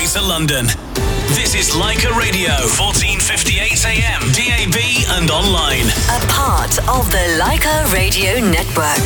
Greater London. This is Leica Radio, 1458 AM, DAB and online. A part of the Leica Radio Network.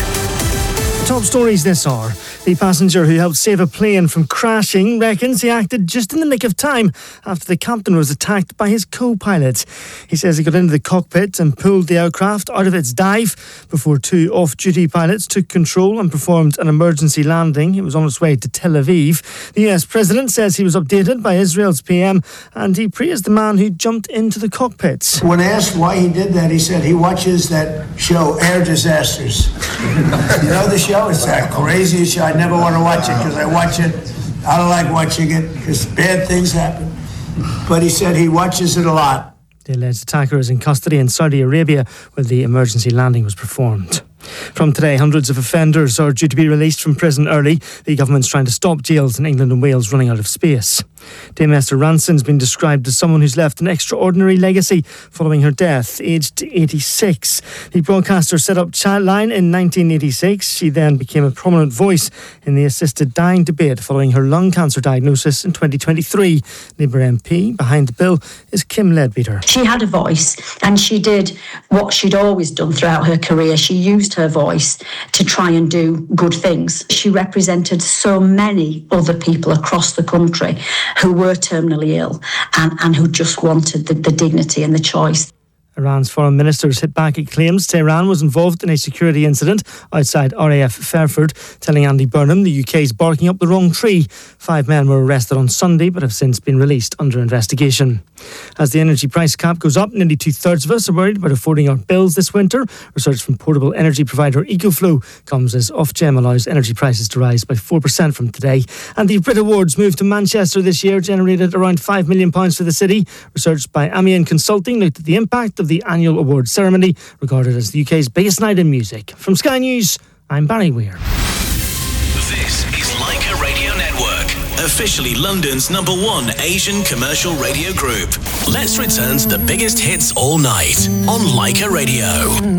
Top stories this hour. The passenger who helped save a plane from crashing reckons he acted just in the nick of time after the captain was attacked by his co-pilot. He says he got into the cockpit and pulled the aircraft out of its dive before two off-duty pilots took control and performed an emergency landing. It was on its way to Tel Aviv. The US president says he was updated by Israel's PM and he praised the man who jumped into the cockpit. When asked why he did that, he said he watches that show, Air Disasters. You know the show? It's that crazy show. I never want to watch it because I watch it. I don't like watching it because bad things happen. But he said he watches it a lot. The alleged attacker is in custody in Saudi Arabia where the emergency landing was performed. From today, hundreds of offenders are due to be released from prison early. The government's trying to stop jails in England and Wales running out of space. Dame Esther Ranson's been described as someone who's left an extraordinary legacy following her death, aged 86. The broadcaster set up Childline in 1986. She then became a prominent voice in the assisted dying debate following her lung cancer diagnosis in 2023. Labour MP behind the bill is Kim Leadbeater. She had a voice and she did what she'd always done throughout her career. She used her voice to try and do good things. She represented so many other people across the country who were terminally ill and who just wanted the dignity and the choice. Iran's foreign minister has hit back at claims Tehran was involved in a security incident outside RAF Fairford, telling Andy Burnham the UK is barking up the wrong tree. 5 men were arrested on Sunday but have since been released under investigation. As the energy price cap goes up, nearly 2/3 of us are worried about affording our bills this winter. Research from portable energy provider EcoFlow comes as Ofgem allows energy prices to rise by 4% from today. And the Brit Awards move to Manchester this year generated around £5 million for the city. Research by Amiens Consulting looked at the impact of the annual awards ceremony, regarded as the UK's biggest night in music. From Sky News, I'm Barry Weir. This is Leica Radio Network, officially London's #1 Asian commercial radio group. Let's return to the biggest hits all night on Leica Radio.